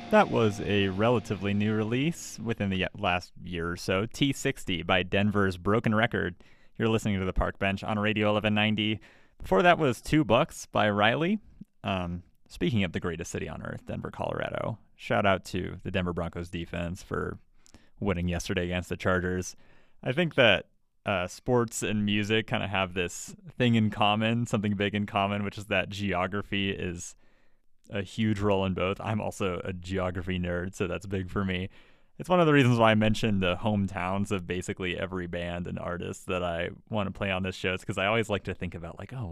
That was a relatively new release within the last year or so. T60 by Denver's Broken Record. You're listening to the Park Bench on Radio 1190. Before that was $2 by Riley. Speaking of the greatest city on earth, Denver, Colorado. Shout out to the Denver Broncos defense for winning yesterday against the Chargers. I think that sports and music kind of have this thing in common, something big in common, which is that geography is a huge role in both. I'm also a geography nerd, so that's big for me. It's one of the reasons why I mentioned the hometowns of basically every band and artist that I want to play on this show. It's because I always like to think about like, oh,